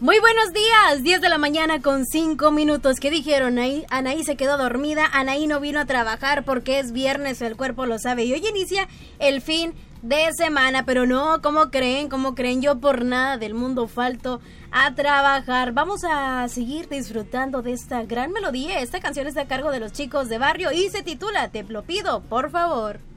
Muy buenos días, 10 de la mañana con 5 minutos. ¿Qué dijeron? Anaí se quedó dormida, Anaí no vino a trabajar porque es viernes, el cuerpo lo sabe. Y hoy inicia el fin de semana, pero no, ¿cómo creen? Yo por nada del mundo falto a trabajar. Vamos a seguir disfrutando de esta gran melodía. Esta canción está a cargo de los Chicos de Barrio y se titula Te lo pido, por favor.